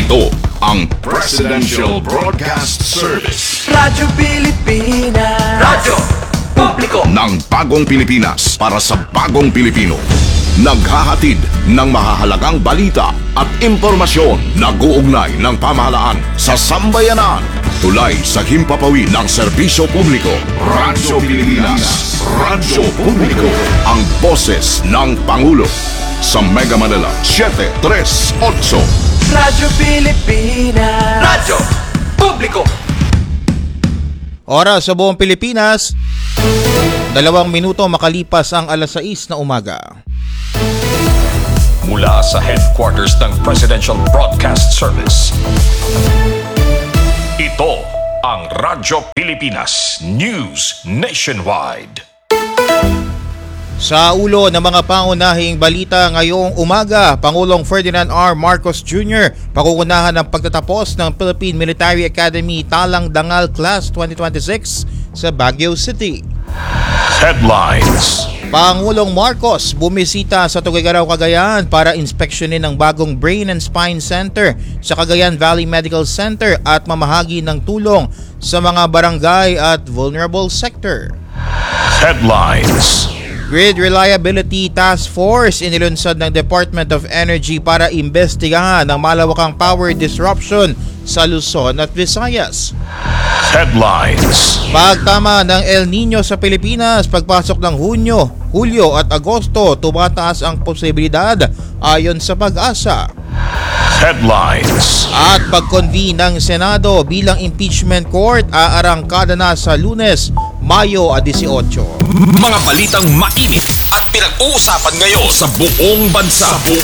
Ito ang Presidential Broadcast Service. Radyo Pilipinas. Radyo Publiko Ng bagong Pilipinas para sa bagong Pilipino. Naghahatid ng mahahalagang balita at impormasyon na guugnay ng pamahalaan sa sambayanan. Tulay sa himpapawid ng serbisyo publiko. Radyo Pilipinas. Radyo Publiko. Ang boses ng Pangulo. Sa Mega Manila 738. Radyo Pilipinas. Radyo Publiko. Oras sa buong Pilipinas, 2 minuto makalipas ang alas 6 na umaga. Mula sa headquarters ng Presidential Broadcast Service, ito ang Radyo Pilipinas News Nationwide. Sa ulo ng mga pangunahing balita ngayong umaga, Pangulong Ferdinand R. Marcos Jr. pakukunahan ng pagtatapos ng Philippine Military Academy Talang Dangal Class 2026 sa Baguio City. Headlines. Pangulong Marcos bumisita sa Tuguegarao, Cagayan para inspeksyonin ang bagong Brain and Spine Center sa Cagayan Valley Medical Center at mamahagi ng tulong sa mga barangay at vulnerable sector. Headlines. Grid Reliability Task Force inilunsad ng Department of Energy para imbestigahan ang malawakang power disruption sa Luzon at Visayas. Headlines. Pagtama ng El Nino sa Pilipinas, pagpasok ng Hunyo, Hulyo at Agosto, tumataas ang posibilidad ayon sa Pag-asa. Headlines. At pag-convene ng Senado bilang impeachment court, aarangkada na sa Lunes, Mayo 18. Mga balitang mainit at pinag-uusapan ngayon sa buong bansa.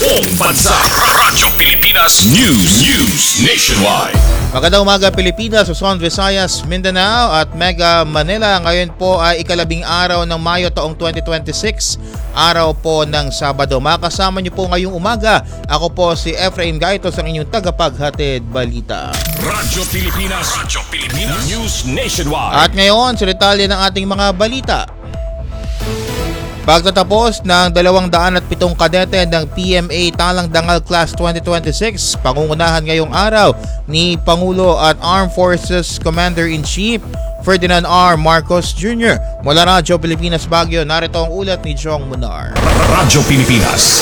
Radyo Pilipinas News Nationwide. Magandang umaga Pilipinas, Luzon, Visayas, Mindanao at Mega Manila. Ngayon po ay ikalabing araw ng Mayo taong 2026, araw po ng Sabado. Makasama niyo po ngayong umaga. Ako po si Efraim Gaitos, ang inyong tagapaghatid balita. Radyo Pilipinas News Nationwide. At ngayon, sa detalye ng ating mga balita. Pagtatapos ng 207 kadete ng PMA Talang Dangal Class 2026, pangungunahan ngayong araw ni Pangulo at Armed Forces Commander-in-Chief Ferdinand R. Marcos Jr. Mula Radyo Pilipinas Baguio, narito ang ulat ni Jong Munar. Radyo Pilipinas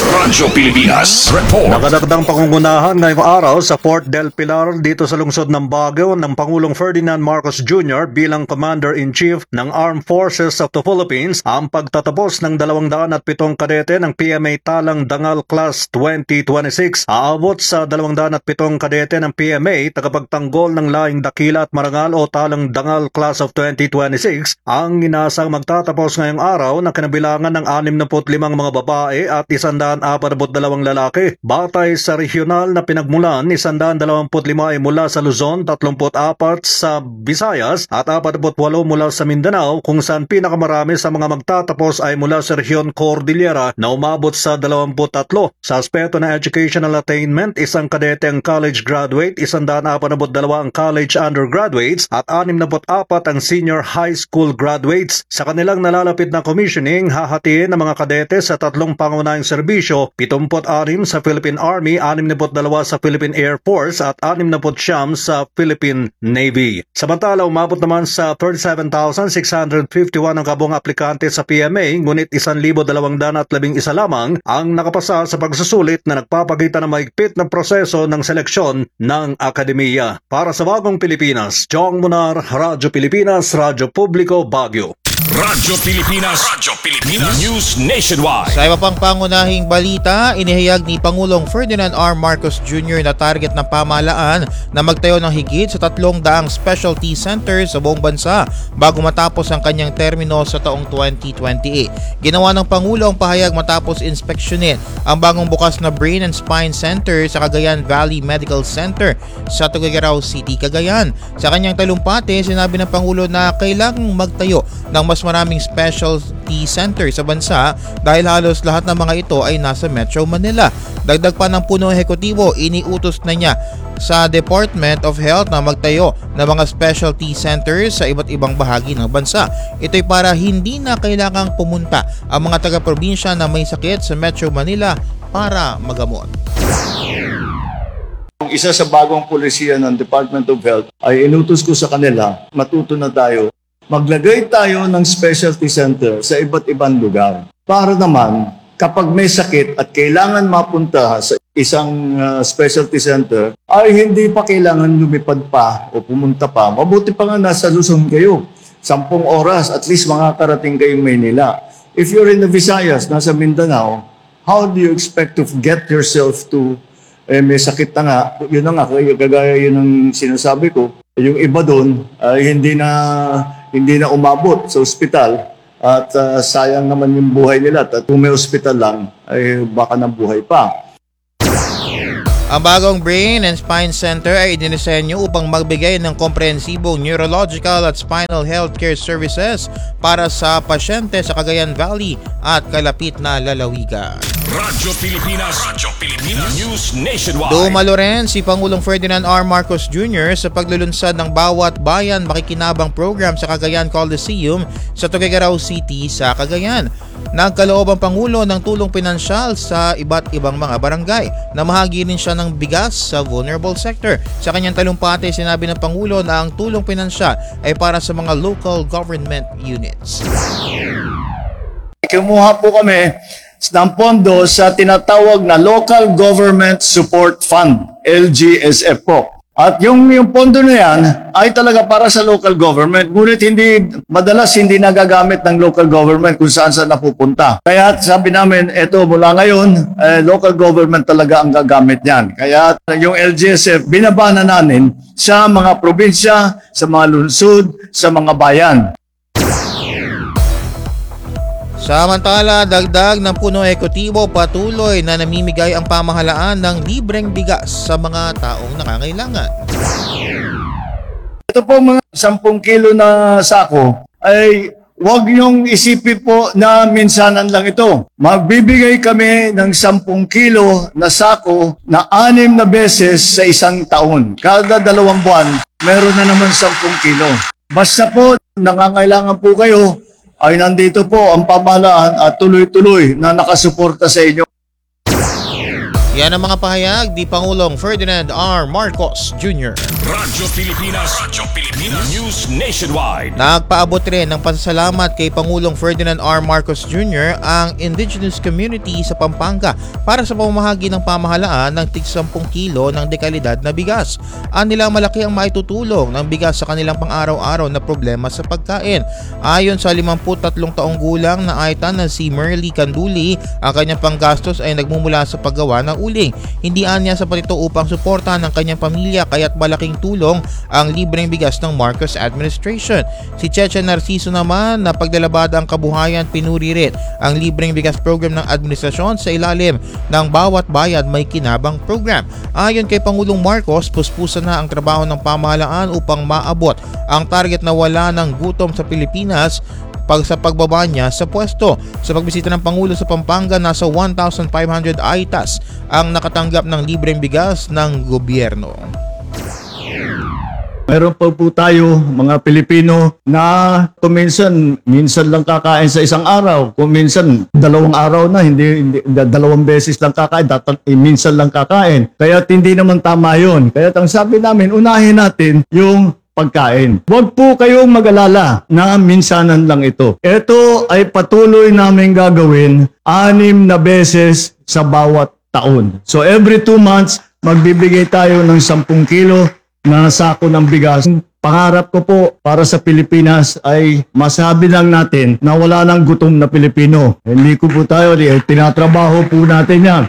Report. Nakadagdang pangungunahan ngayong araw sa Fort del Pilar dito sa lungsod ng Baguio ng Pangulong Ferdinand Marcos Jr. bilang Commander-in-Chief ng Armed Forces of the Philippines ang pagtatapos ng 207 kadete ng PMA Talang Dangal Class 2026. Aabot sa 207 kadete ng PMA tagapagtanggol ng Laing Dakila at Marangal o Talang Dangal Class of 2026 ang inasang magtatapos ngayong araw na kinabilangan ng 65 mga babae at 142 lalaki. Batay sa regional na pinagmulan, 125 ay mula sa Luzon, 34 sa Visayas at 48 mula sa Mindanao, kung saan pinakamarami sa mga magtatapos ay mula sa rehiyon Cordillera na umabot sa 23. Sa aspeto ng educational attainment, isang kadete ang college graduate, 142 ang college undergraduates at 64 ang senior high school graduates. Sa kanilang nalalapit na commissioning, hahatiin ng mga kadete sa 3 pangunahing serbisyo, 76 sa Philippine Army, 62 sa Philippine Air Force at 69 sa Philippine Navy. Samantala, umabot naman sa 37,651 ang kabuang aplikante sa PMA, ngunit 1,211 lamang ang nakapasa sa pagsusulit na nagpapakita ng mahigpit na proseso ng seleksyon ng akademiya. Para sa Bagong Pilipinas, Jong Munar, Radyo Pilipinas, Radyo Publiko, Baguio. Radyo Pilipinas News Nationwide. Sa iba pang pangunahing balita, inihayag ni Pangulong Ferdinand R. Marcos Jr. na target ng pamahalaan na magtayo ng higit sa 300 specialty centers sa buong bansa bago matapos ang kanyang termino sa taong 2028. Ginawa ng Pangulo ang pahayag matapos inspeksyonin ang bagong bukas na Brain and Spine Center sa Cagayan Valley Medical Center sa Tuguegarao City, Cagayan. Sa kanyang talumpati, sinabi ng Pangulo na kailangang magtayo ng mas maraming specialty center sa bansa dahil halos lahat ng mga ito ay nasa Metro Manila. Dagdag pa ng punong ehekutibo, iniutos na niya sa Department of Health na magtayo ng mga specialty centers sa iba't ibang bahagi ng bansa. Ito'y para hindi na kailangang pumunta ang mga taga-probinsya na may sakit sa Metro Manila para magamot. isa sa bagong polisiya ng Department of Health ay inutos ko sa kanila, matuto na tayo, maglagay tayo ng specialty center sa iba't ibang lugar. Para naman, kapag may sakit at kailangan mapunta sa isang specialty center, ay hindi pa kailangan lumipad pa o pumunta pa. Mabuti pa nga nasa Luzon kayo. 10 oras, at least makakarating kayong Maynila. If you're in the Visayas, nasa Mindanao, how do you expect to get yourself to, may sakit na nga, yun na nga, kagaya yun ang sinasabi ko, yung iba doon, hindi na umabot sa ospital, at sayang naman yung buhay nila, at kung may ospital lang, ay baka nabuhay pa. Ang bagong Brain and Spine Center ay idinisenyo upang magbigay ng komprehensibong neurological at spinal healthcare services para sa pasyente sa Cagayan Valley at kalapit na lalawigan. Radyo Pilipinas, News Nationwide. Dumalo rin si Pangulong Ferdinand R. Marcos Jr. sa paglulunsad ng Bawat Bayan Makikinabang program sa Cagayan Coliseum sa Tuguegarao City sa Cagayan. Nagkaloob ang Pangulo ng tulong pinansyal sa iba't ibang mga barangay. Namahagi rin siya ng bigas sa vulnerable sector. Sa kanyang talumpati, sinabi ng Pangulo na ang tulong pinansyal ay para sa mga local government units. Kumuha po kami ng pondo sa tinatawag na Local Government Support Fund, LGSF po. At yung pondo na yan ay talaga para sa local government, ngunit madalas hindi nagagamit ng local government kung saan napupunta. Kaya sabi namin, eto mula ngayon, local government talaga ang gagamit niyan. Kaya yung LGSF, binaba na namin sa mga probinsya, sa mga lungsod, sa mga bayan. Samantala, dagdag ng punong ekotibo, patuloy na namimigay ang pamahalaan ng libreng bigas sa mga taong nangangailangan. Ito po mga 10 kilo na sako ay huwag niyong isipin po na minsanan lang ito. Magbibigay kami ng 10 kilo na sako na 6 na beses sa isang taon. Kada 2 buwan, meron na naman 10 kilo. Basta po, nangangailangan po kayo, ay nandito po ang pamahalaan at tuloy-tuloy na nakasuporta sa inyo. Yan ang mga pahayag ni Pangulong Ferdinand R. Marcos Jr. Radyo Pilipinas, News Nationwide. Nagpaabot rin ng pasasalamat kay Pangulong Ferdinand R. Marcos Jr. ang indigenous community sa Pampanga para sa pamamahagi ng pamahalaan ng tig-10 kilo ng dekalidad na bigas. Anilang malaki ang maitutulong ng bigas sa kanilang pang-araw-araw na problema sa pagkain. Ayon sa 53 taong gulang na Aitan na si Merly Canduli, ang kanyang panggastos ay nagmumula sa paggawa ng uling. Hindi anya sapat ito upang suportahan ang kanyang pamilya, kaya't malaking tulong ang libreng bigas ng Marcos administration. Si Cheche Narciso naman na paglalabada ang kabuhayan, pinuri rin ang libreng bigas program ng administrasyon sa ilalim ng Bawat Bayan May Kinabang program. Ayon kay Pangulong Marcos, puspusan na ang trabaho ng pamahalaan upang maabot ang target na wala ng gutom sa Pilipinas sa pagbaba niya sa pwesto. Sa pagbisita ng Pangulo sa Pampanga, nasa 1,500 aitas ang nakatanggap ng libreng bigas ng gobyerno. Meron pa po tayo mga Pilipino na kung minsan lang kakain sa isang araw, kung minsan 2 araw na, hindi 2 beses lang kakain, minsan lang kakain. Kaya hindi naman tama yun. Kaya ang sabi namin, unahin natin yung pagkain. Huwag po kayong mag-alala na minsanan lang ito. Ito ay patuloy namin gagawin 6 na beses sa bawat taon. So every 2 months, magbibigay tayo ng 10 kilo na sako ng bigas. Pangarap ko po para sa Pilipinas ay masabi lang natin na wala nang gutom na Pilipino. Hindi ko po tayo, tinatrabaho po natin yan.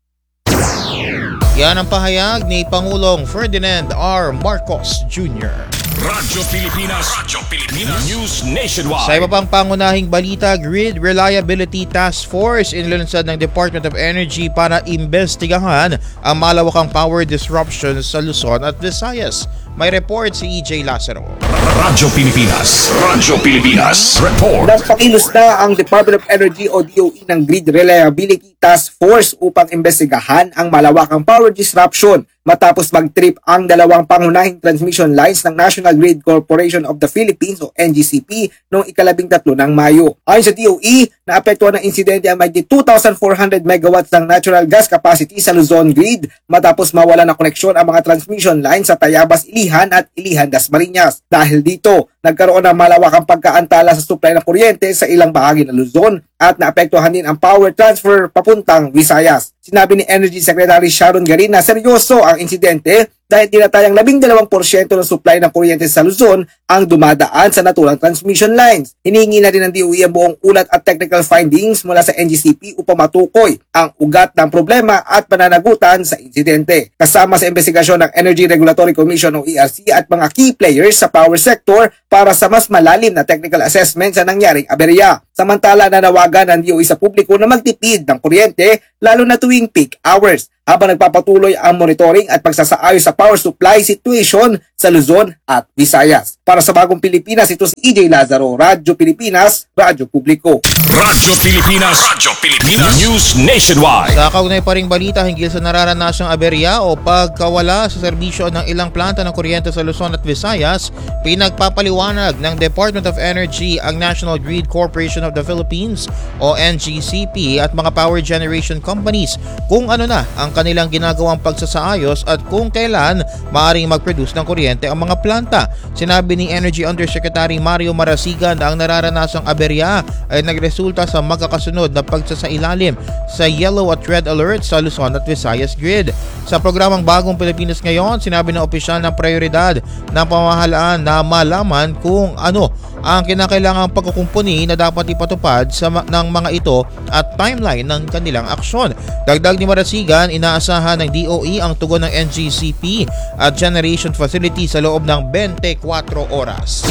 Yan ang pahayag ni Pangulong Ferdinand R. Marcos Jr. Radyo Pilipinas, News Nationwide. Sa iba pang pangunahing balita, Grid Reliability Task Force inlunsad ng Department of Energy para imbestigahan ang malawakang power disruption sa Luzon at Visayas. May report si EJ Lazaro. Radyo Pilipinas, report. Nagpakilos na ang Department of Energy o DOE ng Grid Reliability Task Force upang imbestigahan ang malawakang power disruption matapos mag-trip ang dalawang pangunahing transmission lines ng National Grid Corporation of the Philippines o NGCP noong 13 ng Mayo. Ayon sa DOE, naapektuhan ng insidente ang mahigit 2,400 megawatts ng natural gas capacity sa Luzon Grid matapos mawala ng koneksyon ang mga transmission lines sa Tayabas, Ilihan at Ilihan, Dasmariñas. Dahil dito, nagkaroon ng malawakang pagkaantala sa supply ng kuryente sa ilang bahagi ng Luzon at naapektuhan din ang power transfer papuntang Visayas. Sinabi ni Energy Secretary Sharon Garin na seryoso ang insidente dahil tinatayang 12% ng supply ng kuryente sa Luzon ang dumadaan sa naturang transmission lines. Hinihingi na rin ng DOE ang buong ulat at technical findings mula sa NGCP upang matukoy ang ugat ng problema at pananagutan sa insidente. Kasama sa investigasyon ng Energy Regulatory Commission o ERC at mga key players sa power sector para sa mas malalim na technical assessment sa nangyaring aberya. Samantala, nanawagan ng DOE sa publiko na magtipid ng kuryente lalo na tuwing peak hours habang nagpapatuloy ang monitoring at pagsasaayos sa power supply situation sa Luzon at Visayas. Para sa Bagong Pilipinas, ito si EJ Lazaro, Radyo Pilipinas, Radyo Publiko. Radyo Pilipinas News Nationwide. Sa kaugnay pa ring balita hinggil sa nararanasang aberya o pagkawala sa serbisyo ng ilang planta ng kuryente sa Luzon at Visayas, pinagpapaliwanag ng Department of Energy ang National Grid Corporation of the Philippines o NGCP at mga power generation companies kung ano na ang kanilang ginagawang pagsasaayos at kung kailan maaaring mag-produce ng kuryente ang mga planta. Sinabi ni Energy Undersecretary Mario Marasigan na ang nararanasang aberya ay nagresulta sa magkakasunod na pagsasailalim sa yellow at red alert sa Luzon at Visayas grid. Sa programang Bagong Pilipinas ngayon, sinabi ng opisyal na prioridad ng pamahalaan na malaman kung ano ang kinakailangang pagkukumpuni na dapat ipatupad ng mga ito at timeline ng kanilang aksyon. Dagdag ni Marasigan, inaasahan ng DOE ang tugon ng NGCP at generation facility sa loob ng 24 oras.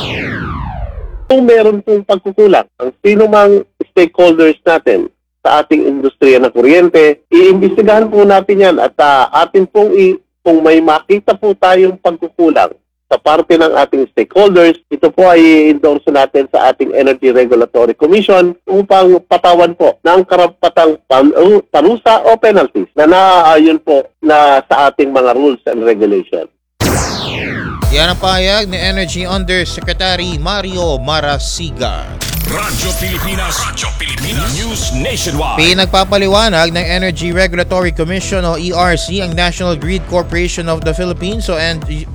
Kung meron pong pagkukulang, ang sino mang stakeholders natin sa ating industriya ng kuryente, iimbestigahan po natin yan at atin pong kung may makita po tayong pagkukulang sa parte ng ating stakeholders, ito po ay i-endorse natin sa ating Energy Regulatory Commission upang patawan po ng karapatang parusa o penalties na naaayon po na sa ating mga rules and regulations. Yan ang pahayag ni Energy Undersecretary Mario Marasigan. Radyo Pilipinas News Nationwide. Pinagpapaliwanag ng Energy Regulatory Commission o ERC ang National Grid Corporation of the Philippines o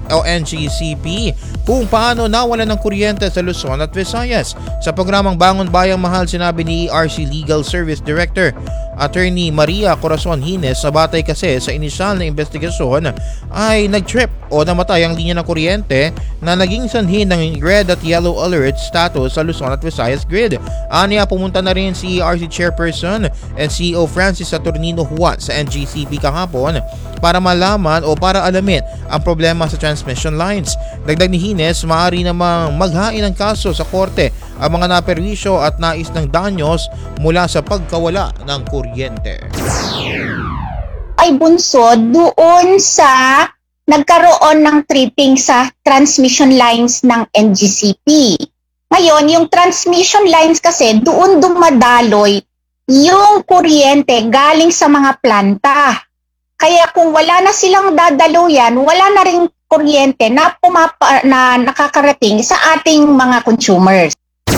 NGCP kung paano nawalan ng kuryente sa Luzon at Visayas. Sa programang Bangon Bayang Mahal, sinabi ni ERC Legal Service Director Attorney Maria Corazon Hines na batay kasi sa inisyal na investigasyon ay nag-trip o namatay ang linya ng kuryente na naging sanhi ng red at yellow alert status sa Luzon at Visayas grid. Aniya, pumunta na rin si ERC Chairperson and CEO Francis Saturnino Juan sa NGCP kahapon para malaman o para alamin ang problema sa transmission lines. Dagdag ni Hines, maaari namang maghain ng kaso sa korte ang mga naperwisyo at nais ng danyos mula sa pagkawala ng kuryente. Ay bunsod doon sa nagkaroon ng tripping sa transmission lines ng NGCP. Ngayon, yung transmission lines kasi doon dumadaloy yung kuryente galing sa mga planta. Kaya kung wala na silang dadaluyan, wala na rin kuryente na nakakarating sa ating mga consumers.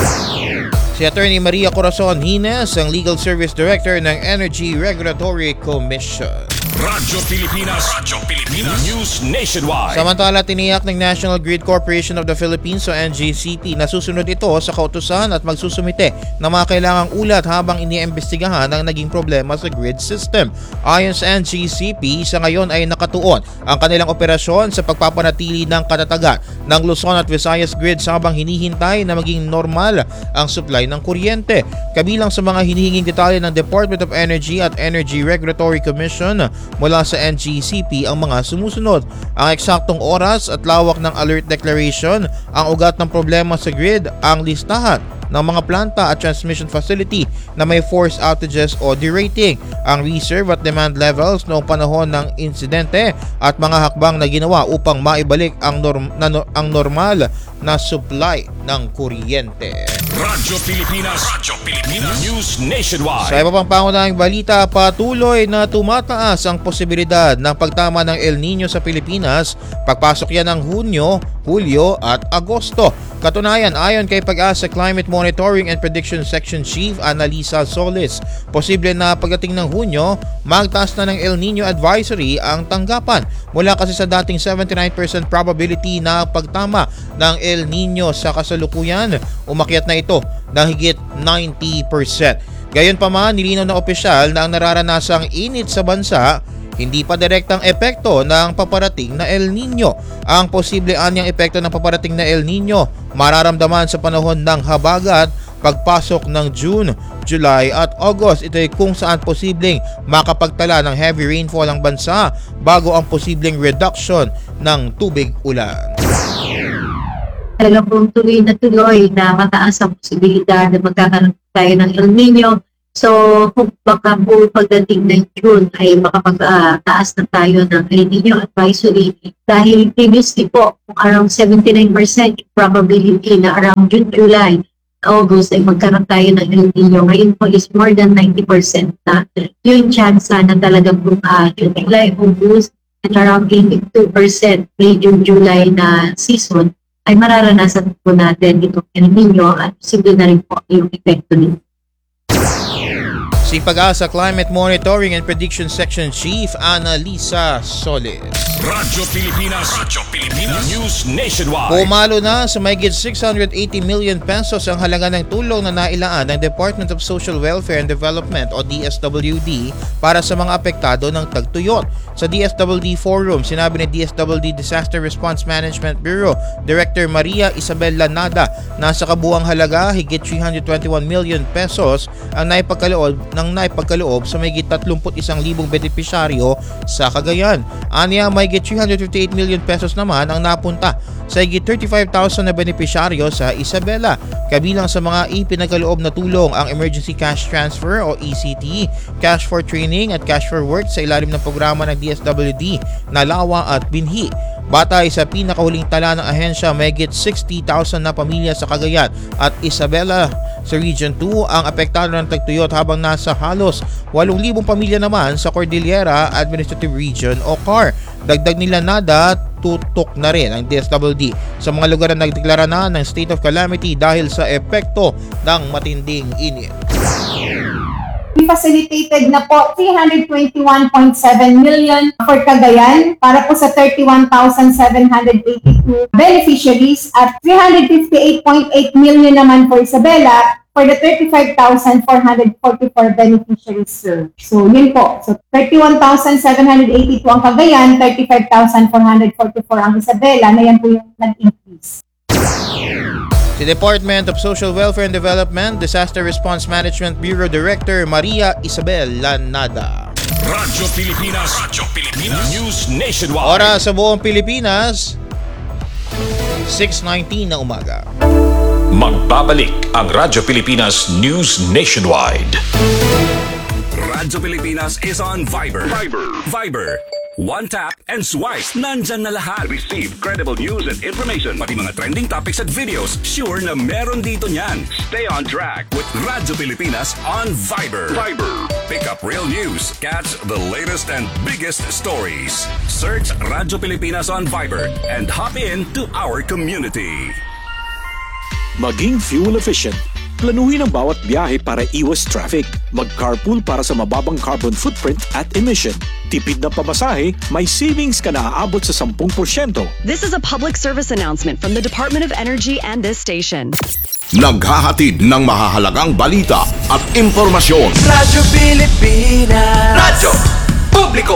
Si Attorney Maria Corazon Hines, ang Legal Service Director ng Energy Regulatory Commission. Radyo Pilipinas News Nationwide. Samantala, tiniyak ng National Grid Corporation of the Philippines o NGCP na susunod ito sa kautusan at magsusumite ng mga kailangang ulat habang iniimbestigahan ang naging problema sa grid system. Ayon sa NGCP, sa ngayon ay nakatuon ang kanilang operasyon sa pagpapanatili ng katatagan ng Luzon at Visayas grid habang hinihintay na maging normal ang supply ng kuryente. Kabilang sa mga hinihinging detalye ng Department of Energy at Energy Regulatory Commission mula sa NGCP ang mga sumusunod: ang eksaktong oras at lawak ng alert declaration, ang ugat ng problema sa grid, ang listahan ng mga planta at transmission facility na may force outages o derating, ang reserve at demand levels noong panahon ng insidente at mga hakbang na ginawa upang maibalik ang normal na supply ng kuryente. Radyo Pilipinas News Nationwide. Sa iba pang pangunahing balita, patuloy na tumataas ang posibilidad ng pagtama ng El Nino sa Pilipinas pagpasok yan ng Hunyo, Hulyo at Agosto. Katunayan, ayon kay Pag-asa Climate Monitoring and Prediction Section Chief Annalisa Solis, posible na pagdating ng Hunyo, magtaas na ng El Nino Advisory ang tanggapan mula kasi sa dating 79% probability na pagtama ng El Nino sa kasalukuyan, umakyat na ito ng higit 90%. Gayunpaman, nilinaw ng opisyal na ang nararanasang init sa bansa hindi pa direktang epekto ng paparating na El Nino. Ang posible anyang epekto ng paparating na El Nino mararamdaman sa panahon ng habagat pagpasok ng June, July at August. Ito ay kung saan posibleng makapagtala ng heavy rainfall ang bansa bago ang posibleng reduction ng tubig ulan. Talagang kung tuloy na mataas ang posibilidad na magkakaroon tayo ng El Nino. So, kung baka po pagdating ng June ay makapagtaas na tayo ng El Nino Advisory dahil previously po, around 79% probability na around June, July, August ay magkaroon tayo ng El Nino. Ngayon po is more than 90% na yung chance na talagang June, July, August at around 82% June, July na season ay mararanasan po natin itong El Nino at posible na rin po yung epekto nito. Si Pag-asa Climate Monitoring and Prediction Section Chief Annalisa Solis. Radyo Pilipinas News Nationwide. Pumalo na sa mahigit 680 million pesos ang halaga ng tulong na nailaan ng Department of Social Welfare and Development o DSWD para sa mga apektado ng tagtuyot. Sa DSWD Forum, sinabi ni DSWD Disaster Response Management Bureau Director Maria Isabel Lanada na sa kabuang halaga higit 321 million pesos ang naipagkaloob sa mahigit 31,000 benepisyaryo sa Cagayan. Aniya, mahigit 358 million pesos naman ang napunta sa higit 35,000 na benepisyaryo sa Isabela. Kabilang sa mga ipinagkaloob na tulong ang Emergency Cash Transfer o ECT, Cash for Training at Cash for Work sa ilalim ng programa ng DSWD na Lawa at Binhi. Batay sa pinakahuling tala ng ahensya, mahigit 60,000 na pamilya sa Cagayan at Isabela sa Region 2 ang apektado ng tagtuyot habang nasa halos 8,000 pamilya naman sa Cordillera Administrative Region o CAR. Dagdag nila nada, tutok na rin ang DSWD sa mga lugar na nagdeklara na ng state of calamity dahil sa epekto ng matinding init. Facilitated na po 321.7 million for Cagayan para po sa 31,782 beneficiaries at 358.8 million naman for Isabela for the 35,444 beneficiaries served. So yun po. So 31,782 ang Cagayan, 35,444 ang Isabela na yan po yung nag-increase. Si Department of Social Welfare and Development Disaster Response Management Bureau Director Maria Isabel Lanada. Radyo Pilipinas News Nationwide. Oras sa buong Pilipinas, 6:19 na umaga. Magbabalik ang Radyo Pilipinas News Nationwide. Radyo Pilipinas is on Viber. Viber. One tap and swipe. Nandyan na lahat. Receive credible news and information. Pati mga trending topics at videos. Sure na meron dito niyan. Stay on track with Radyo Pilipinas on Viber. Pick up real news. Catch the latest and biggest stories. Search Radyo Pilipinas on Viber and hop in to our community. Maging fuel efficient. Planuhin ang bawat biyahe para iwas traffic. Mag-carpool para sa mababang carbon footprint at emission. Tipid na pamasahe, may savings ka na aabot sa 10%. This is a public service announcement from the Department of Energy and this station. Naghahatid ng mahahalagang balita at impormasyon. Radyo Pilipinas. Radyo Publiko.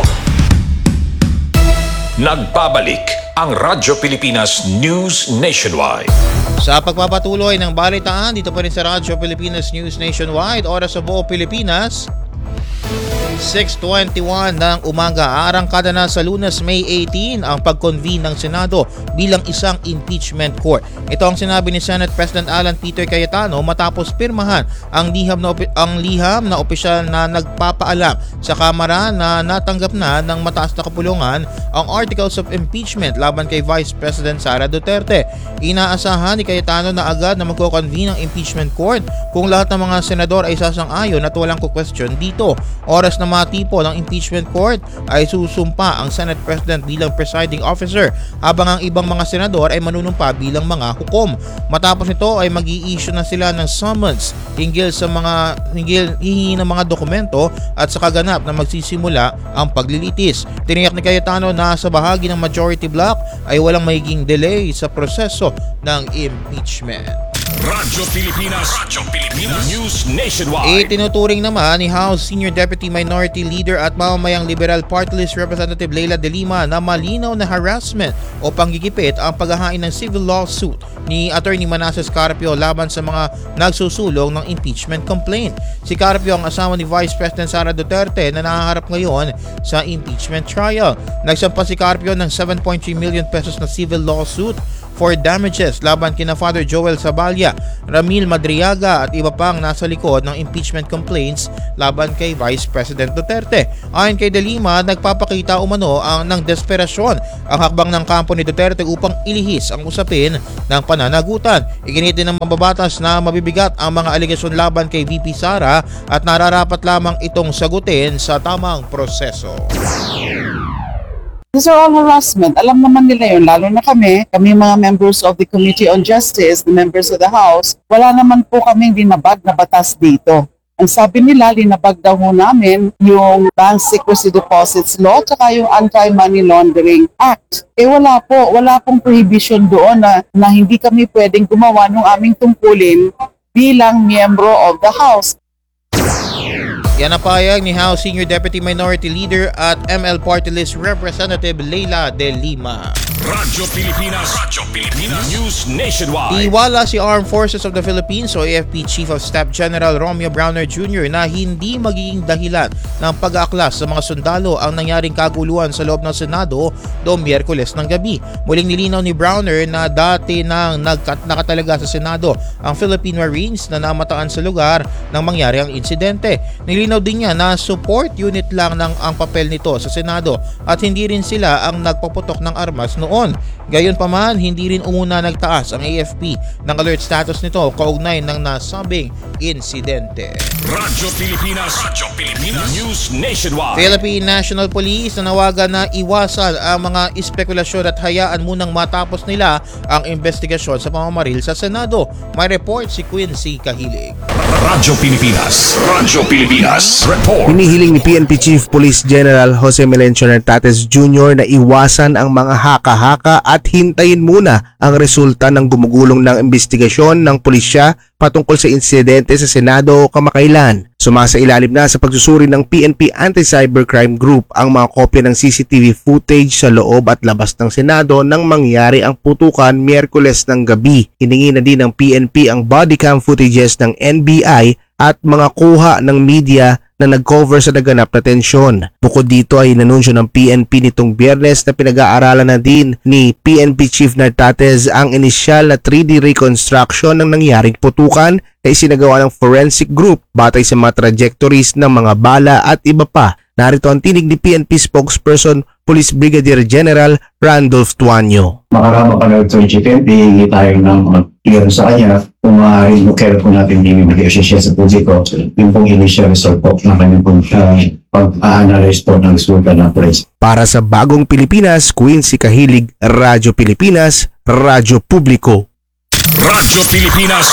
Nagbabalik ang Radyo Pilipinas News Nationwide. Sa pagpapatuloy ng balitaan, dito pa rin sa Radyo Pilipinas News Nationwide, oras sa buong Pilipinas, 6:21 ng umaga, aarangkada na sa Lunes, May 18 ang pag-convene ng Senado bilang isang impeachment court. Ito ang sinabi ni Senate President Alan Peter Cayetano matapos pirmahan ang liham na opisyal na nagpapaalam sa Kamara na natanggap na ng mataas na kapulungan ang Articles of Impeachment laban kay Vice President Sara Duterte. Inaasahan ni Cayetano na agad na magko-convene ang impeachment court kung lahat ng mga senador ay sasang-ayon at walang ku-question dito. Oras na matipo ng impeachment court ay susumpa ang Senate President bilang presiding officer habang ang ibang mga senador ay manunumpa bilang mga hukom. Matapos nito ay mag-i-issue na sila ng summons hinggil hihingi ng mga dokumento at sa kaganap na magsisimula ang paglilitis. Tiniyak ni Cayetano na sa bahagi ng majority block ay walang magiging delay sa proseso ng impeachment. Radyo Pilipinas News Nationwide. Itinuturing naman ni House Senior Deputy Minority Leader at mamamayang Liberal Party List Representative Leila De Lima na malinaw na harassment o panggigipit ang paghahain ng civil lawsuit ni Attorney Manasseh Carpio laban sa mga nagsusulong ng impeachment complaint. Si Carpio ang asawa ni Vice President Sara Duterte na nahaharap ngayon sa impeachment trial. Nagsampa si Carpio ng 7.3 million pesos na civil lawsuit for damages laban kina Father Joel Sabalya, Ramil Madriaga at iba pang nasa likod ng impeachment complaints laban kay Vice President Duterte. Ayon kay De Lima, nagpapakita umano ng desperasyon ang hakbang ng kampo ni Duterte upang ilihis ang usapin ng pananagutan. Iginit din ng mababatas na mabibigat ang mga alegasyon laban kay VP Sara at nararapat lamang itong sagutin sa tamang proseso. These are all harassment. Alam naman nila yun, lalo na kami mga members of the Committee on Justice, the members of the House, wala naman po kaming linabag na batas dito. Ang sabi nila, linabag daw ho namin yung Bank Secrecy Deposits Law tsaka yung Anti-Money Laundering Act. Wala pong prohibition doon na hindi kami pwedeng gumawa ng aming tungkulin bilang miyembro of the House. Yan ang pahayag ni House Senior Deputy Minority Leader at ML Party List Representative Leila De Lima. Radyo Pilipinas News Nationwide. Iwala si Armed Forces of the Philippines o AFP Chief of Staff General Romeo Browner Jr. na hindi magiging dahilan ng pag-aaklas sa mga sundalo ang nangyaring kaguluhan sa loob ng Senado noong Miyerkules ng gabi. Muling nilinaw ni Browner na dati nang nakatalaga sa Senado ang Philippine Marines na namataan sa lugar nang mangyari ang insidente. Nilinaw din niya na support unit lang ang papel nito sa Senado at hindi rin sila ang nagpaputok ng armas noon. Gayunpaman, hindi rin umuna nagtaas ang AFP ng alert status nito kaugnay ng nasabing insidente. Radyo Pilipinas News Nationwide. Philippine National Police na nawagan na iwasan ang mga espekulasyon at hayaan munang matapos nila ang investigasyon sa pamamaril sa Senado. May report si Quincy Kahilig. Radyo Pilipinas Report. Hinihiling ni PNP Chief Police General Jose Melencio Nartates Jr. na iwasan ang mga haka-haka at hintayin muna ang resulta ng gumugulong ng investigasyon ng pulisya patungkol sa insidente sa Senado kamakailan. Sumasailalim na sa pagsusuri ng PNP Anti-Cybercrime Group ang mga kopya ng CCTV footage sa loob at labas ng Senado nang mangyari ang putukan Miyerkules ng gabi. Hiningi na din ng PNP ang body cam footages ng NBI at mga kuha ng media na nag-cover sa naganap na tensyon. Bukod dito ay inanunsyo ng PNP nitong Biyernes na pinag-aaralan na din ni PNP Chief Nartates ang inisyal na 3D reconstruction ng nangyaring putukan na isinagawa ng forensic group batay sa mga trajectories ng mga bala at iba pa. Narito ang tinig ni PNP spokesperson Police Brigadier General Randolph Tuanyo. Makarama pa na ito yung chicken, hihingi tayo ng clearance sa kanya kung i-care po natin yung mediation siya sa publiko. Yung pong initial result po na kanyang pong pag-analyze po ng resulta ng police. Para sa Bagong Pilipinas, Quincy Kahilig, Radyo Pilipinas, Radyo Publiko. Radyo Pilipinas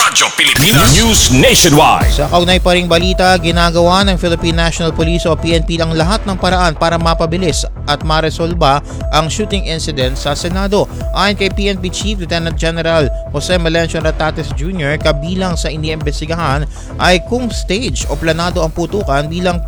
News Nationwide. Sa kaunay pa ring balita, ginagawa ng Philippine National Police o PNP ang lahat ng paraan para mapabilis at maresolba ang shooting incident sa Senado. Ayon kay PNP Chief Lieutenant General Jose Melencio Nartates Jr., kabilang sa iniimbestigahan ay kung stage o planado ang putukan bilang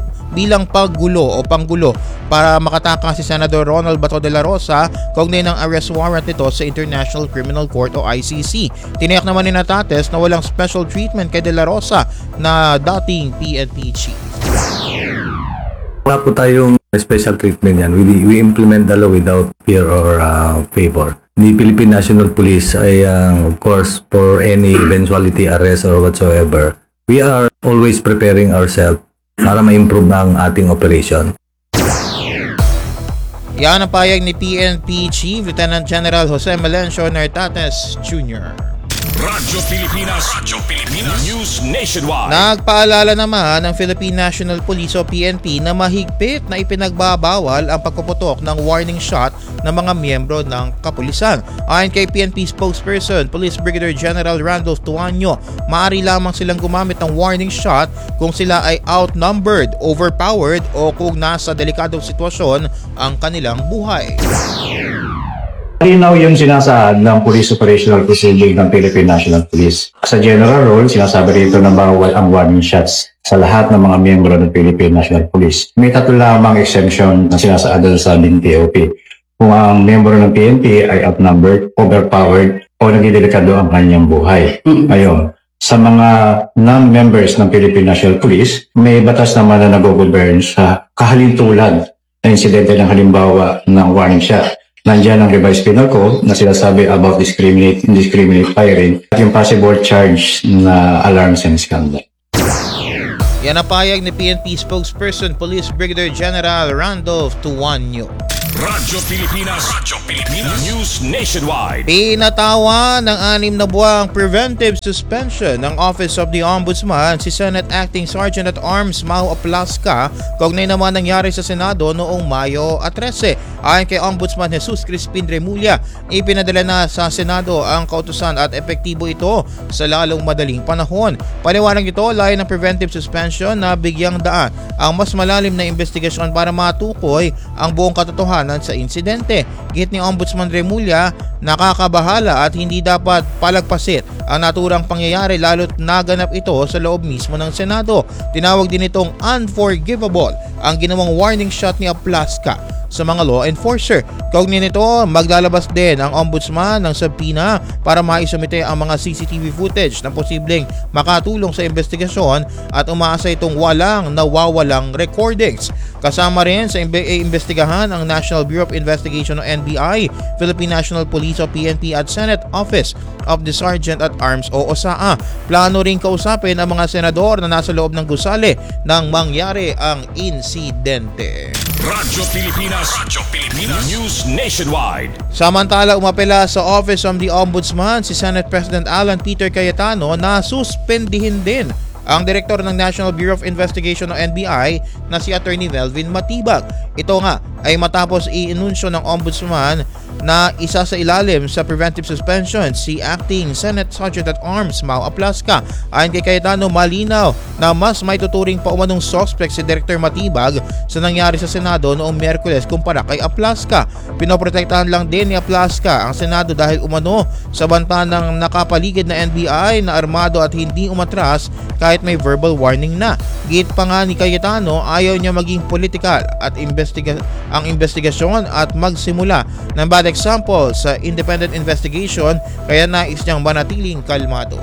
panggulo para makataka si Senador Ronald Bato de la Rosa kaugnay ng arrest warrant nito sa International Criminal Court o ICC. Tiniyak naman ni Nartates na walang special treatment kay de la Rosa na dating PNP chief. Wala po tayong special treatment yan. We implement the law without fear or favor. The Philippine National Police ay, of course, for any eventuality, arrest or whatsoever, we are always preparing ourselves para ma-improve ang ating operation. Yan ang payag ni PNP Chief Lieutenant General Jose Melencio Nartates Jr. Radyo Pilipinas News Nationwide. Nagpaalala naman ng Philippine National Police o PNP na mahigpit na ipinagbabawal ang pagpuputok ng warning shot ng mga miyembro ng kapulisan. Ayon kay PNP spokesperson Police Brigadier General Randolph Tuanyo, maaari lamang silang gumamit ng warning shot kung sila ay outnumbered, overpowered o kung nasa delikadong sitwasyon ang kanilang buhay. Malinaw yung sinasaad ng Police Operational Procedure ng Philippine National Police. Sa general rule, sinasabi rito na bawal ang warning shots sa lahat ng mga miyembro ng Philippine National Police. May tatlo lamang exemption na sinasaad sa DNTOP. Kung ang miyembro ng PNP ay outnumbered, overpowered, o nagdedelikado ang kanyang buhay. Ayun. Sa mga non-members ng Philippine National Police, may batas naman na nag-govern sa kahalintulad na insidente ng halimbawa ng warning shot. Nandiyan ang revised penal code na sinasabi about indiscriminate firing at yung possible charge na alarms and misconduct. Yan ang payag ni PNP spokesperson Police Brigadier General Randolph Tuanyo. Radyo Pilipinas News Nationwide. Pinatawa ng 6 na buwang preventive suspension ng Office of the Ombudsman si Senate Acting Sergeant at Arms Mau Aplasca kaugnay naman nangyari sa Senado noong Mayo 13. Ayon kay Ombudsman Jesus Crispin Remulla, ipinadala na sa Senado ang kautusan at epektibo ito sa lalong madaling panahon. Paliwanag ito, layo ng preventive suspension na bigyang daan ang mas malalim na investigasyon para matukoy ang buong katotohanan sa insidente. Git ni Ombudsman Remulla, nakakabahala at hindi dapat palagpasit ang naturang pangyayari lalo't naganap ito sa loob mismo ng Senado. Tinawag din itong unforgivable ang ginawang warning shot ni Aplasca sa mga law enforcer. Kaugnay nito, maglalabas din ang ombudsman ng subpoena para maisumite ang mga CCTV footage na posibleng makatulong sa investigasyon at umaasa itong walang nawawalang recordings. Kasama rin sa imbestigahan ang National Bureau of Investigation o NBI, Philippine National Police o PNP at Senate Office of the Sergeant at Arms o OSAA. Plano rin kausapin ang mga senador na nasa loob ng gusali nang mangyari ang insidente. Radyo Pilipinas News Nationwide. Samantala, umapela sa Office of the Ombudsman si Senate President Alan Peter Cayetano na suspendihin din ang direktor ng National Bureau of Investigation o NBI na si Attorney Melvin Matibag. Ito nga ay matapos i-inunsyo ng Ombudsman na isa sa ilalim sa preventive suspension si Acting Senate Sergeant at Arms Mau Aplasca. Ayon kay Cayetano, malinaw na mas may tuturing pa umanong suspect si Director Matibag sa nangyari sa Senado noong Miyerkules kumpara kay Aplasca. Pinoprotektahan lang din ni Aplasca ang Senado dahil umano sa banta ng nakapaligid na NBI na armado at hindi umatras kahit may verbal warning na. Git pa nga ni Cayetano, ayaw niya maging political at ang investigasyon at magsimula ng bad example sa independent investigation, kaya nais niyang manatiling kalmado.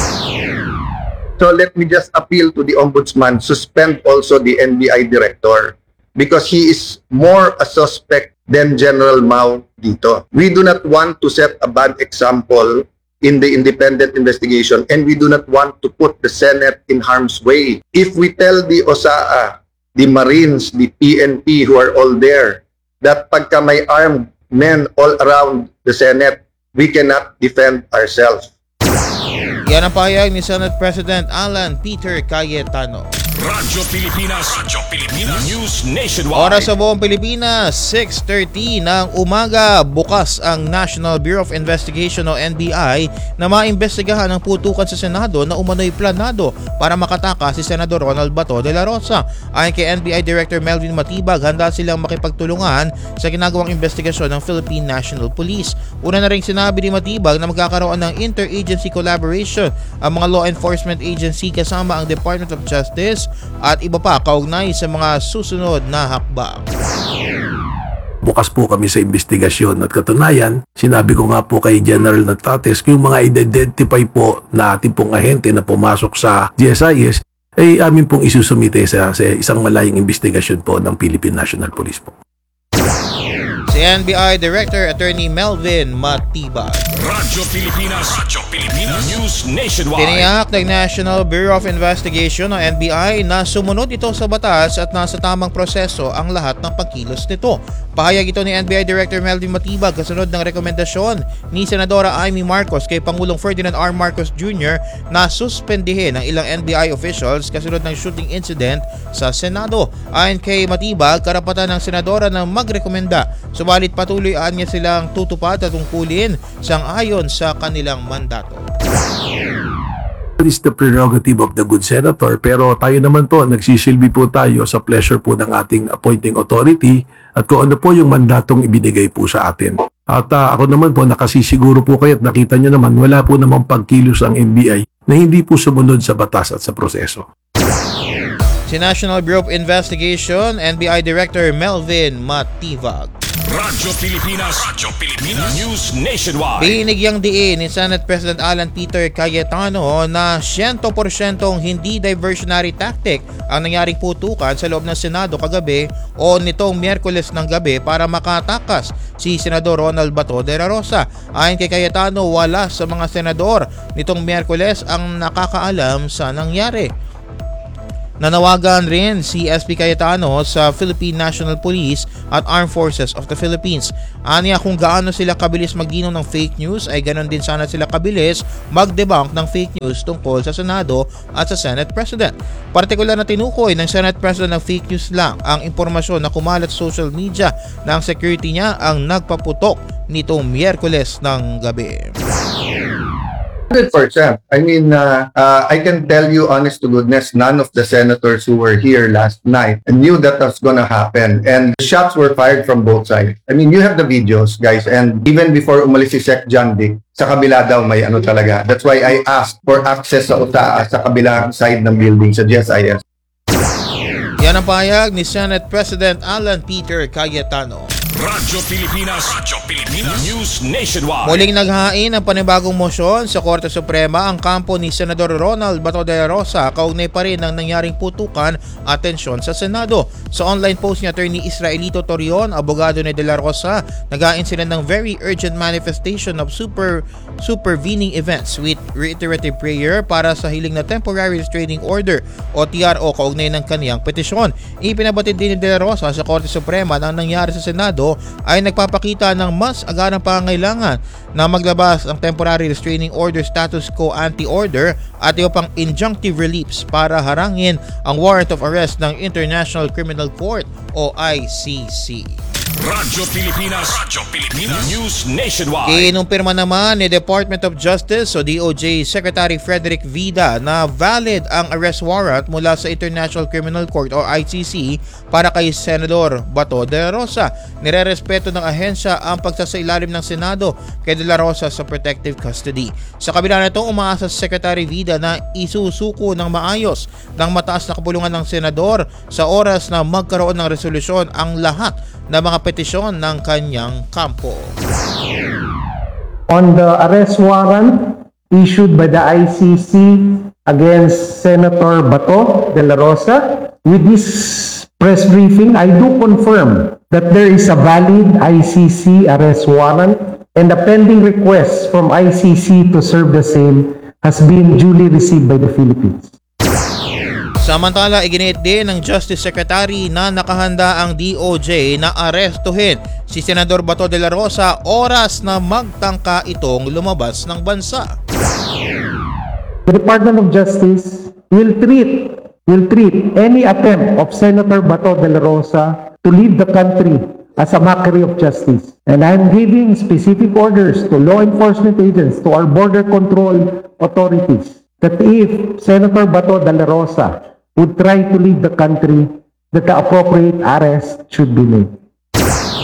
So let me just appeal to the Ombudsman, suspend also the NBI director because he is more a suspect than General Mau dito. We do not want to set a bad example in the independent investigation and we do not want to put the Senate in harm's way. If we tell the OSAA, the Marines, the PNP who are all there, that pagka may armed men all around the Senate, we cannot defend ourselves. Yan ang payag ni Senate President Alan Peter Cayetano. Radyo Pilipinas News Nationwide. Oras sa buong Pilipinas, 6:30 ng umaga. Bukas ang National Bureau of Investigation o NBI na maimbestigahan ang putukan sa Senado na umano'y planado para makatakas si Senador Ronald Bato de la Rosa. Ayon kay NBI Director Melvin Matibag, handa silang makipagtulungan sa ginagawang investigasyon ng Philippine National Police. Una na rin sinabi ni Matibag na magkakaroon ng interagency collaboration ang mga law enforcement agency kasama ang Department of Justice at iba pa kaugnay sa mga susunod na hakbang. Bukas po kami sa investigasyon at katunayan, sinabi ko nga po kay General Nartates, yung mga identify po na ating pong ahente na pumasok sa GSIS, ay amin pong isusumite sa isang malayang investigasyon po ng Philippine National Police po. Si NBI Director Attorney Melvin Matibag. Radyo Pilipinas News Nationwide. Tiniyak ng National Bureau of Investigation o NBI na sumunod ito sa batas at nasa tamang proseso ang lahat ng pagkilos nito. Pahayag ito ni NBI Director Melvin Matibag kasunod ng rekomendasyon ni Senadora Amy Marcos kay Pangulong Ferdinand R. Marcos Jr. na suspendihin ang ilang NBI officials kasunod ng shooting incident sa Senado. Ayon kay Matibag, karapatan ng Senadora na magrekomenda, subalit patuloy niya silang tutupad at tungkulin sang-ayon sa kanilang mandato. It is the prerogative of the good senator, pero tayo naman po, nagsisilbi po tayo sa pleasure po ng ating appointing authority at kung ano po yung mandatong ibinigay po sa atin. At ako naman po, nakasisiguro po kayo at nakita nyo naman, wala po namang pagkilos ang NBI na hindi po sumunod sa batas at sa proseso. Si National Bureau of Investigation, NBI Director Melvin Matibag. Radyo Pilipinas News Nationwide. Binigyang diin ni Senate President Alan Peter Cayetano na 100% hindi diversionary tactic ang nangyaring putukan sa loob ng Senado kagabi o nitong Miyerkules ng gabi para makatakas si Senador Ronald Bato de la Rosa. Ayon kay Cayetano, wala sa mga senador nitong Miyerkules ang nakakaalam sa nangyari. Nanawagan rin si SP Cayetano sa Philippine National Police at Armed Forces of the Philippines. Aniya, kung gaano sila kabilis magdino ng fake news ay ganon din sana sila kabilis mag-debunk ng fake news tungkol sa Senado at sa Senate President. Partikular na tinukoy ng Senate President ng fake news lang ang impormasyon na kumalat sa social media na ang security niya ang nagpaputok nitong Miyerkules ng gabi. 100%. I mean, I can tell you honest to goodness, none of the senators who were here last night knew that was gonna happen. And the shots were fired from both sides. I mean, you have the videos, guys. And even before umalis si Sec John Dick, sa kabila daw may ano talaga. That's why I asked for access sa kabilang side ng building sa GSIS. Yan ang pahayag ni Senate President Alan Peter Cayetano. Radyo Pilipinas News Nationwide. Muling naghain ng panibagong mosyon sa Korte Suprema ang kampo ni Senador Ronald Bato de la Rosa kaugnay pa rin ng nangyaring putukan at tensyon sa Senado. Sa online post ni Attorney Israelito Torion, abogado ni de la Rosa, naghain sila ng very urgent manifestation of supervening events with reiterative prayer para sa hiling na temporary restraining order o TRO kaugnay ng kaniyang petisyon. Ipinabatid din ni de la Rosa sa Korte Suprema na ang nangyari sa Senado ay nagpapakita ng mas agarang pangangailangan na maglabas ng temporary restraining order, status quo anti-order at iba pang injunctive reliefs para harangin ang warrant of arrest ng International Criminal Court o ICC. Radyo Pilipinas News Nationwide. Kinumpirma naman ni Department of Justice o DOJ Secretary Frederick Vida na valid ang arrest warrant mula sa International Criminal Court o ICC para kay Senador Bato de la Rosa. Nirerespeto ng ahensya ang pagsasailalim ng Senado kay de la Rosa sa protective custody. Sa kabila nito, umaasa si Secretary Vida na isusuko ng maayos ng mataas na kapulungan ng Senador sa oras na magkaroon ng resolusyon ang lahat ng mga petisyon ng kanyang kampo. On the arrest warrant issued by the ICC against Senator Bato de la Rosa, with this press briefing, I do confirm that there is a valid ICC arrest warrant and a pending request from ICC to serve the same has been duly received by the Philippines. Samantala, iginit din ng Justice Secretary na nakahanda ang DOJ na arestuhin si Senador Bato de la Rosa oras na magtangka itong lumabas ng bansa. The Department of Justice will treat any attempt of Senator Bato de la Rosa to leave the country as a mockery of justice. And I'm giving specific orders to law enforcement agents, to our border control authorities, that if Senator Bato de la Rosa would try to leave the country, that the appropriate arrest should be made.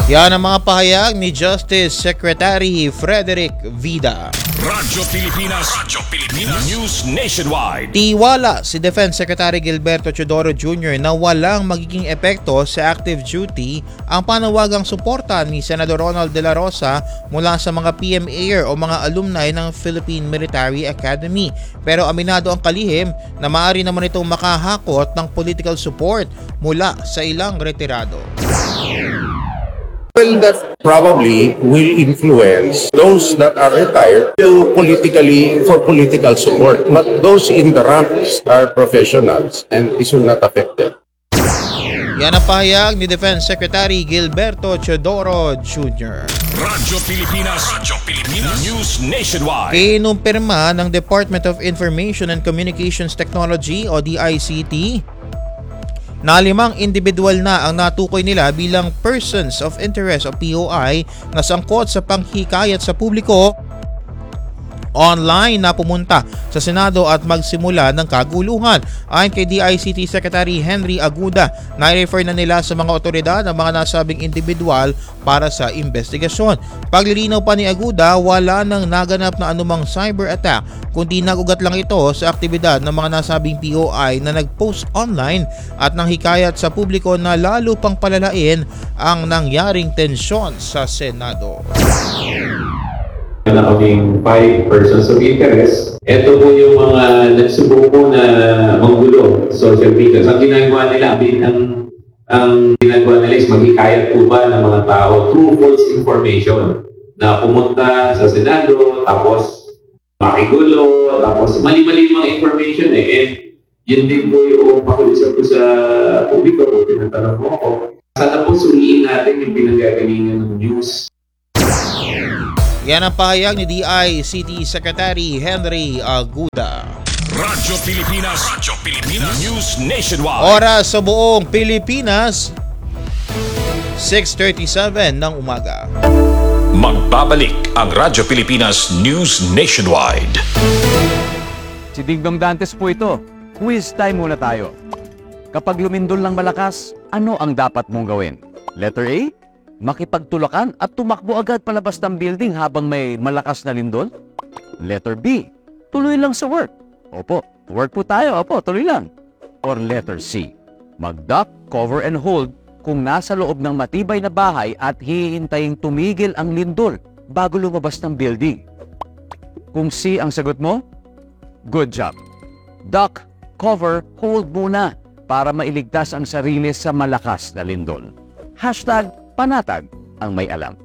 Yan ang mga pahayag ni Justice Secretary Frederick Vida. Radyo Pilipinas News Nationwide. Tiwala si Defense Secretary Gilberto Teodoro Jr. na walang magiging epekto sa active duty ang panawagang suporta ni Senador Ronald De La Rosa mula sa mga PMAer o mga alumni ng Philippine Military Academy. Pero aminado ang kalihim na maaari naman itong makahakot ng political support mula sa ilang retirado. Well, that probably will influence those that are retired to for political support. But those in the ranks are professionals and this will not affect them. Yan ang pahayag ni Defense Secretary Gilberto Teodoro Jr. Radyo Pilipinas News Nationwide. Kinumpirma ng Department of Information and Communications Technology o DICT na 5 individual na ang natukoy nila bilang persons of interest o POI na sangkot sa panghikayat sa publiko online na pumunta sa Senado at magsimula ng kaguluhan. Ayon kay DICT Secretary Henry Aguda, na-refer na nila sa mga otoridad ang mga nasabing individual para sa investigasyon. Paglilinaw pa ni Aguda, wala nang naganap na anumang cyber attack, kundi nagugat lang ito sa aktibidad ng mga nasabing POI na nag-post online at nang hikayat sa publiko na lalo pang palalain ang nangyaring tensyon sa Senado. Na kaming 5 persons of interest. Ito po yung mga nagsubok po na manggulo sa social media. Ang ginagawa nila, ang ginagawa nila is maghikayat po ba ng mga tao through false information na pumunta sa Senado, tapos makigulo, tapos mali-mali mga information And yun din po yung pakulisap ko sa publiko. Tinatanong po ako. Sana po suriin natin yung pinanggagalingan ng news. Yan ang pahayag ni DICT Secretary Henry Aguda. Radyo Pilipinas News Nationwide. Oras sa buong Pilipinas, 6:37 ng umaga. Magbabalik ang Radyo Pilipinas News Nationwide. Si Dingdong Dantes po ito. Quiz time muna tayo. Kapag lumindol ng malakas, ano ang dapat mong gawin? Letter A, makipagtulakan at tumakbo agad palabas ng building habang may malakas na lindol? Letter B, tuloy lang sa work. Opo, work po tayo. Opo, tuloy lang. Or letter C, mag-duck, cover and hold kung nasa loob ng matibay na bahay at hihintaying tumigil ang lindol bago lumabas ng building. Kung C ang sagot mo, good job. Duck, cover, hold muna para mailigtas ang sarili sa malakas na lindol. Hashtag panatag ang may alam.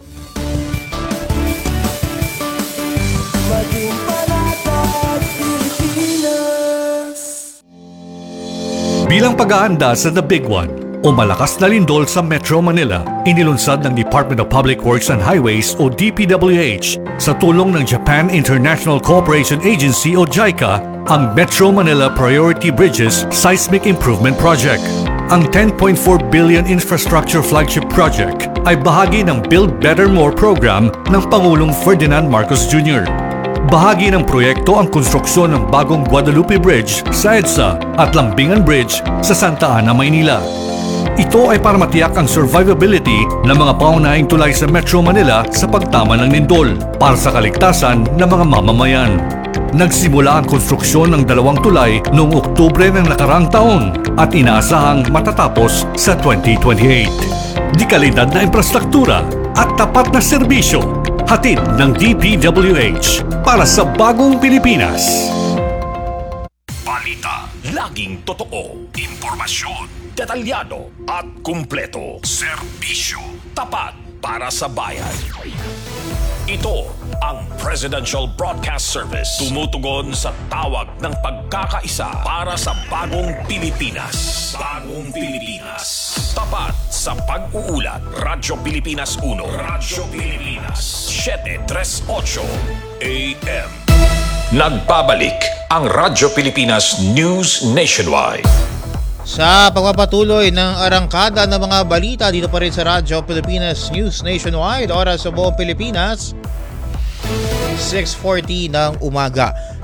Maging panatag Pilipinas. Bilang pag-aanda sa The Big One o malakas na lindol sa Metro Manila, inilunsad ng Department of Public Works and Highways o DPWH sa tulong ng Japan International Cooperation Agency o JICA ang Metro Manila Priority Bridges Seismic Improvement Project. Ang 10.4 billion infrastructure flagship project ay bahagi ng Build Better More program ng Pangulong Ferdinand Marcos Jr. Bahagi ng proyekto ang konstruksyon ng bagong Guadalupe Bridge sa EDSA at Lambingan Bridge sa Santa Ana, Maynila. Ito ay para matiyak ang survivability ng mga pangunahing tulay sa Metro Manila sa pagtama ng lindol para sa kaligtasan ng mga mamamayan. Nagsimula ang konstruksyon ng 2 tulay noong Oktubre ng nakarang taon at inaasahang matatapos sa 2028. Di kalidad na infrastruktura at tapat na serbisyo, hatid ng DPWH para sa bagong Pilipinas. Balita, laging totoo. Impormasyon, detalyado at kumpleto. Serbisyo, tapat para sa bayan. Ito ang Presidential Broadcast Service. Tumutugon sa tawag ng pagkakaisa para sa bagong Pilipinas. Bagong Pilipinas. Tapat sa pag-uulat. Radyo Pilipinas 1. Radyo Pilipinas 738 AM. Nagbabalik ang Radyo Pilipinas News Nationwide. Sa pagpapatuloy ng arangkada ng mga balita dito pa rin sa Radyo Pilipinas News Nationwide, oras sa buong Pilipinas, 6:40 ng umaga.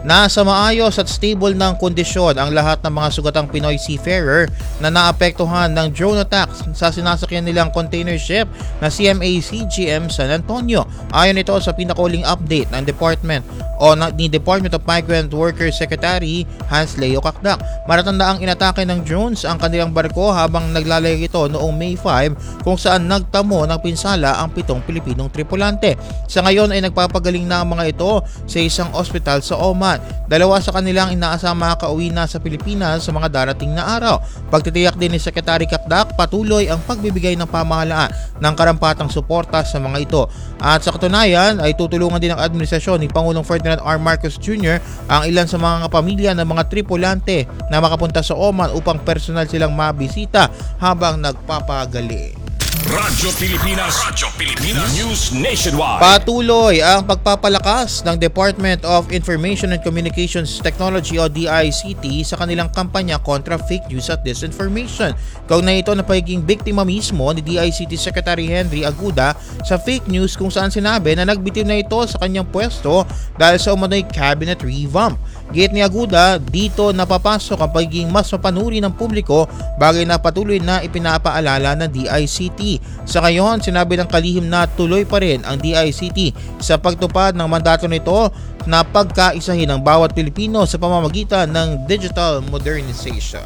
Nasa maayos at stable ng kondisyon ang lahat ng mga sugatang Pinoy seafarer na naapektuhan ng drone attacks sa sinasakyan nilang container ship na CMA CGM San Antonio. Ayon ito sa pinakauling update ng Department of Migrant Workers Secretary Hans Leo Kakdak. Maratandaang inatake ng drones ang kanilang barko habang naglalayag ito noong May 5 kung saan nagtamo ng pinsala ang 7 Pilipinong tripulante. Sa ngayon ay nagpapagaling na ang mga ito sa isang ospital sa Oman. 2 sa kanilang inaasang makauwi na sa Pilipinas sa mga darating na araw. Pagtitiyak din ni Secretary Kakdak, patuloy ang pagbibigay ng pamahalaan ng karampatang suporta sa mga ito. At sa katunayan ay tutulungan din ng administrasyon ni Pangulong Ferdinand R. Marcos Jr. ang ilan sa mga pamilya ng mga tripulante na makapunta sa Oman upang personal silang mabisita habang nagpapagaling. Radyo Pilipinas News Nationwide. Patuloy ang pagpapalakas ng Department of Information and Communications Technology o DICT sa kanilang kampanya kontra fake news at disinformation. Kaugnay ito na pagiging biktima mismo ni DICT Secretary Henry Aguda sa fake news kung saan sinabi na nagbitiw na ito sa kanyang pwesto dahil sa umano'y cabinet revamp. Gate ni Aguda, dito napapasok ang pagiging mas mapanuri ng publiko, bagay na patuloy na ipinapaalala ng DICT. Sa ngayon, sinabi ng kalihim na tuloy pa rin ang DICT sa pagtupad ng mandato nito na pagkaisahin ng bawat Pilipino sa pamamagitan ng digital modernization.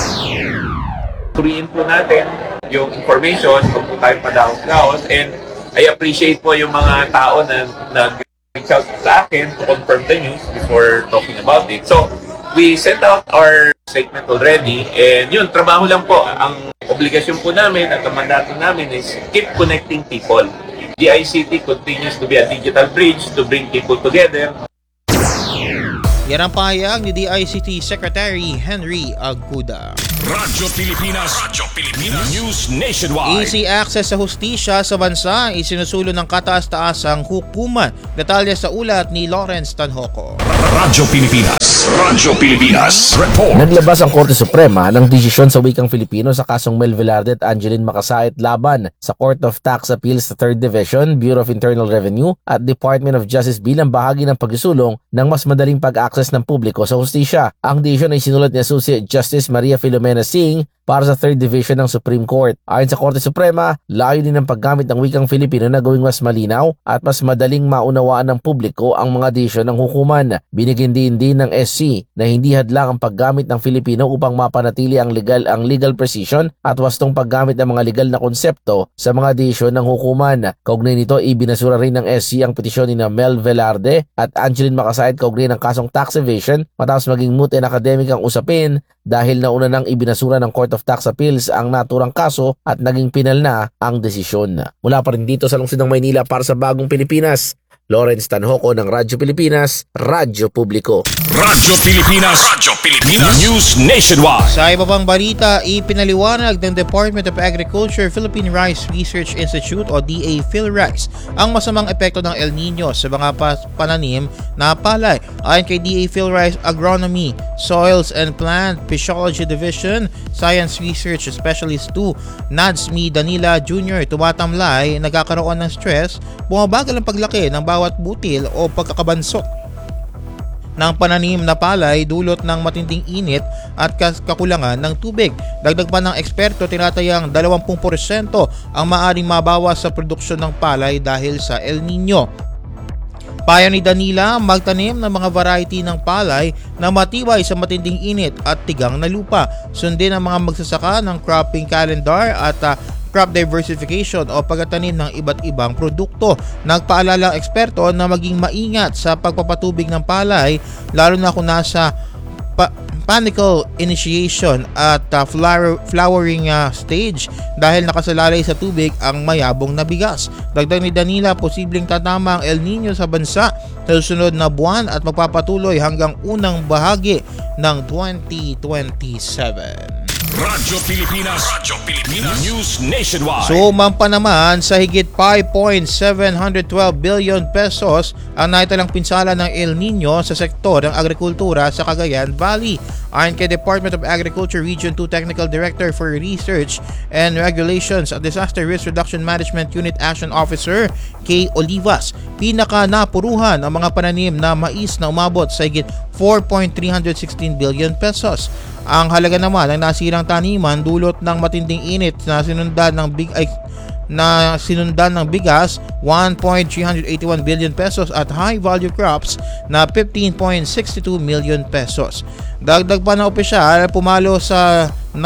Turiin po natin yung information kung po tayo padaos-daos, and I appreciate po yung mga tao na nag-reach out sa akin to confirm the news before talking about it. So, we sent out our statement already, and yun, trabaho lang po. Ang obligasyon po namin at ang mandato namin is keep connecting people. DICT continues to be a digital bridge to bring people together. Yan ang pahayag ni DICT Secretary Henry Aguda. Radyo Pilipinas News Nationwide. Easy access sa hustisya sa bansa isinusulong ng kataas-taasang hukuman. Detalye sa ulat ni Lawrence Tanhoco. Radyo Pilipinas Report. Naglabas ang Korte Suprema ng desisyon sa wikang Filipino sa kasong Mel Velarde at Angeline Makasait laban sa Court of Tax Appeals sa 3rd Division, Bureau of Internal Revenue at Department of Justice bilang bahagi ng pagsusulong ng mas madaling pag-access ng publiko sa hustisya. Ang desisyon ay sinulat ni Associate Justice Maria Filomena Singh para sa 3rd Division ng Supreme Court. Ayon sa Korte Suprema, layo din ang paggamit ng wikang Filipino na gawing mas malinaw at mas madaling maunawaan ng publiko ang mga desisyon ng hukuman. Binigyan din ng SC na hindi hadlang ang paggamit ng Filipino upang mapanatili ang legal precision at wastong paggamit ng mga legal na konsepto sa mga desisyon ng hukuman. Kaugnay nito, ibinasura rin ng SC ang petisyon ni Mel Velarde at Angeline Makasait kaugnay ng kasong tax evasion matapos maging moot and academic ang usapin dahil nauna nang ibinasura ng Court of Tax Appeals ang naturang kaso at naging pinal na ang desisyon. Mula pa rin dito sa lungsod ng Maynila para sa Bagong Pilipinas, Lawrence Tanhoco ng Radyo Pilipinas, Radyo Publiko. Radyo Pilipinas News Nationwide. Sa iba pang balita, ipinaliwanag ng Department of Agriculture Philippine Rice Research Institute o DA PhilRice ang masamang epekto ng El Nino sa mga pananim na palay. Ayon kay DA PhilRice Agronomy, Soils and Plant Physiology Division Science Research Specialist 2 Nadsmi Danila Jr. tumatamlay, nagkakaroon ng stress, bumabagal ang paglaki ng bawat butil o pagkakabansot ng pananim na palay dulot ng matinding init at kakulangan ng tubig. Dagdag pa ng eksperto, tinatayang 20% ang maaaring mabawas sa produksyon ng palay dahil sa El Nino. Payo ni Danila, magtanim ng mga variety ng palay na matibay sa matinding init at tigang na lupa. Sundin ang mga magsasaka ng cropping calendar at crop diversification o pagtatanim ng iba't ibang produkto. Nagpaalala ang eksperto na maging maingat sa pagpapatubig ng palay lalo na kung nasa panicle initiation at flowering stage dahil nakasalalay sa tubig ang mayabong na bigas. Dagdag ni Danila, posibleng tatama ang El Nino sa bansa sa susunod na buwan at magpapatuloy hanggang unang bahagi ng 2027. Radyo Pilipinas. News Nationwide. Sumampa naman sa higit 5.712 billion pesos ang naitalang pinsala ng El Nino sa sektor ng agrikultura sa Cagayan Valley. Ayon kay Department of Agriculture Region 2 Technical Director for Research and Regulations at Disaster Risk Reduction Management Unit Action Officer Kay Olivas, pinaka napuruhan ang mga pananim na mais na umabot sa higit 4.316 billion pesos. Ang halaga naman ng nasirang taniman dulot ng matinding init na sinundan ng bigas 1.381 billion pesos at high value crops na 15.62 million pesos. Dagdag pa ng opisyal, pumalo sa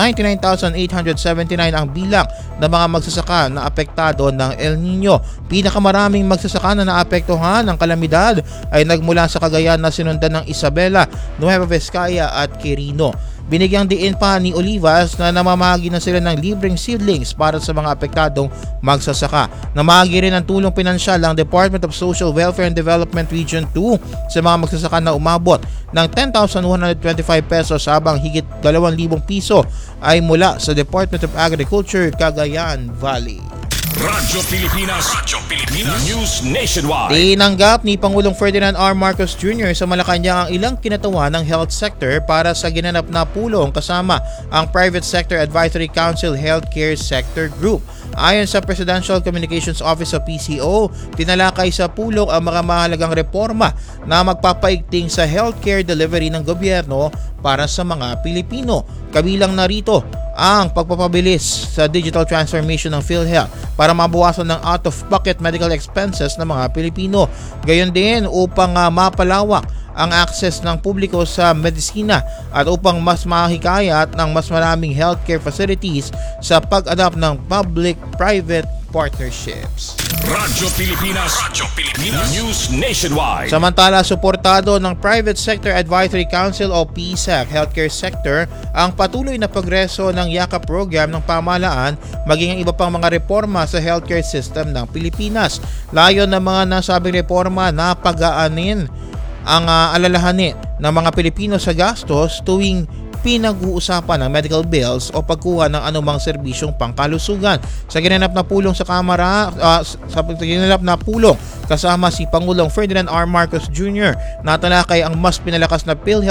99,879 ang bilang ng mga magsasaka na apektado ng El Nino. Pinakamaraming magsasaka na naapektuhan ng kalamidad ay nagmula sa Cagayan na sinundan ng Isabela, Nueva Vizcaya at Quirino. Binigyang diin pa ni Olivas na namamahagi na sila ng libreng seedlings para sa mga apektadong magsasaka. Namahagi rin ng tulong pinansyal ang Department of Social Welfare and Development Region 2 sa mga magsasaka na umabot ng 10,125 pesos habang higit 2,000 piso ay mula sa Department of Agriculture, Cagayan Valley. Radyo Pilipinas. News Nationwide. Tinanggap ni Pangulong Ferdinand R. Marcos Jr. sa Malacanang ang ilang kinatawa ng health sector para sa ginanap na pulong kasama ang Private Sector Advisory Council Healthcare Sector Group. Ayon sa Presidential Communications Office o PCO, tinalakay sa pulong ang mga mahalagang reforma na magpapaigting sa healthcare delivery ng gobyerno para sa mga Pilipino. Kabilang narito ang pagpapabilis sa digital transformation ng PhilHealth para mabawasan ng out-of-pocket medical expenses ng mga Pilipino. Gayon din upang mapalawak ang access ng publiko sa medisina at upang mas mahikayat ng mas maraming healthcare facilities sa pag-adapt ng public-private partnerships. Radyo Pilipinas. News Nationwide. Samantala, suportado ng Private Sector Advisory Council o PSAC Healthcare Sector ang patuloy na progreso ng YAKA program ng pamahalaan maging ang iba pang mga reforma sa healthcare system ng Pilipinas. Layon ng mga nasabing reforma na pag-aanin ang alalahanin ng mga Pilipino sa gastos tuwing pinag-uusapan ng medical bills o pagkuha ng anumang serbisyong pangkalusugan. Sa ginanap na pulong sa Kamara, kasama si Pangulong Ferdinand R. Marcos Jr., natalakay ang mas pinalakas na PhilHealth